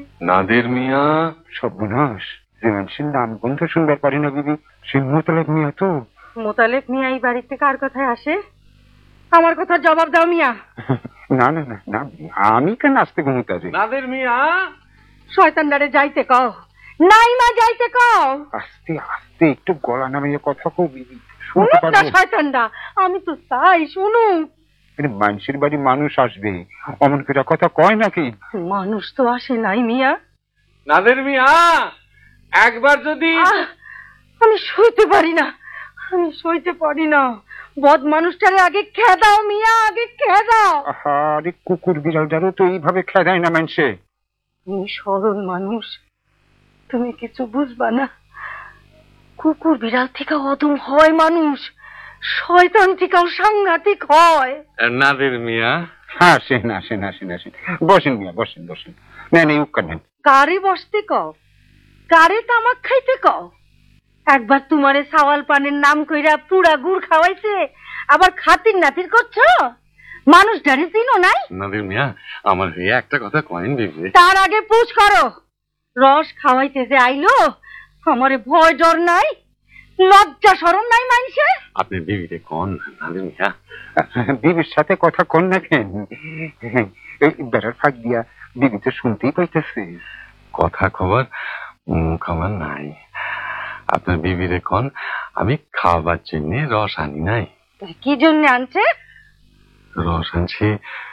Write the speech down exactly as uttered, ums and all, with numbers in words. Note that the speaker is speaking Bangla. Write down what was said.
নাদের মিয়া। সর্বনাশ, যে মানুষের নাম গন্ধ শুনবার পারি না বিবি, সে মোতালেব মিয়া তো। মোতালেব মিয়া এই বাড়িতে কার কথায় আসে? আমার কথার জবাব দাও মিয়া। না না না না, আমি কেন আসতে ঘুমোতে? নাদের মিয়া। শয়তানদারে যাইতে কও, নাই মা যাইতে কও। আস্তে আস্তে একটু গলা নামিয়ে কথা কও বিবি, শুনতে শুনুক না পারবো। শয়তানদা, আমি তো তাই শুনুক। মানুষের বাড়ি মানুষ আসবে, অমন করে কথা কয় নাকি? মানুষ তো আসে নাই মিয়া। নাদের মিয়া, একবার যদি। আহ, আমি সইতে পারি না, আমি সইতে পারি না। বদ মানুষটারে আগে খেয়ে দাও মিয়া, আগে খেয়ে দাও। আরে কুকুর বিড়ালটারও তো এইভাবে খেদায় না মানুষে। তুমি সরল মানুষ, তুমি কিছু বুঝবা না। কুকুর বিড়াল থেকে অদম হয় মানুষ, শয়তান থেকেও সাংঘাতিক হয়। নাদের মিয়া। হ্যাঁ, আসেন আসেন আসেন আসেন, বসেন মিয়া, বসেন বসেন। নেন এই উক্কা নেন। কারে বসতে কও, কারে তামাক খাইতে কও? একবার তোমারে সাওয়াল পানের নাম কইরা পুরা গুড় খাওয়াইছে, আবার খাতির নাতির করছো? মানুষ ডারে চিনো নাই? নাদের মিয়া, আমার একটা কথা কয়েন দিবে। তার আগে পুছ করো, রস খাওয়াইতে যে আইলো, আমারে ভয় ডর নাই, লজ্জা শরম নাই মাইনছে? আপনি বিবিতে কোন নাদের মিয়া? বিবির সাথে কথা কন না কেন? এই বেড়ার ফাঁক দিয়া বিবি তো শুনতেই পাইতেছে। কথা খবর মুখ আমার নাই। আপনার বিবিরে কোন আমি খাওয়াবার জন্য রস আনি নাই। কি জন্য আনছে? রস আনছি